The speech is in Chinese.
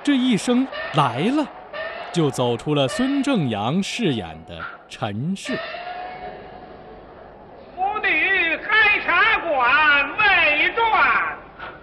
这一声来了，就走出了孙正阳饰演的陈氏。